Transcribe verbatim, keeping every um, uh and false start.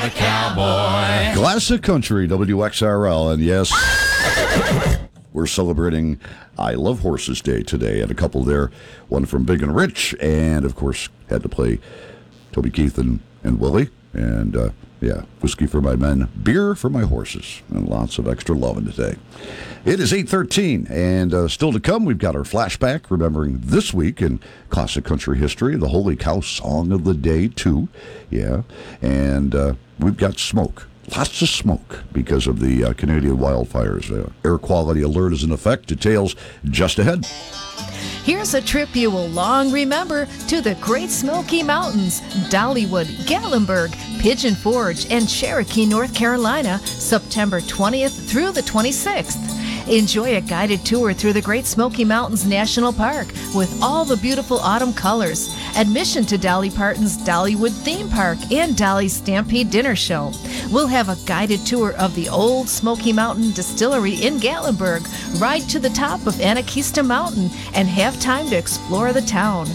a cowboy. Classic Country, W X R L, and yes, we're celebrating I Love Horses Day today, and a couple there, one from Big and Rich, and of course had to play Toby Keith and, and Willie, and uh, yeah, whiskey for my men, beer for my horses, and lots of extra loving today. It is eight thirteen, and uh, still to come, we've got our flashback, remembering this week in classic country history, the Holy Cow Song of the Day, too. Yeah, and uh, we've got smoke. Lots of smoke because of the uh, Canadian wildfires. Uh, air quality alert is in effect. Details just ahead. Here's a trip you will long remember to the Great Smoky Mountains, Dollywood, Gatlinburg, Pigeon Forge, and Cherokee, North Carolina, September twentieth through the twenty-sixth. Enjoy a guided tour through the Great Smoky Mountains National Park with all the beautiful autumn colors. Admission to Dolly Parton's Dollywood Theme Park and Dolly's Stampede Dinner Show. We'll have a guided tour of the Old Smoky Mountain Distillery in Gatlinburg, ride to the top of Anakeesta Mountain, and have time to explore the town.